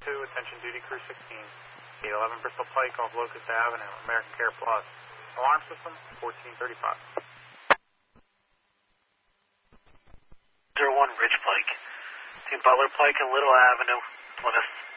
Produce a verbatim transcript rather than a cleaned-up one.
two, attention duty crew sixteen. eight eleven Bristol Pike off Locust Avenue, American Care Plus. Alarm system, fourteen thirty-five. zero one Ridge Pike. Team Butler Pike and Little Avenue, Plymouth.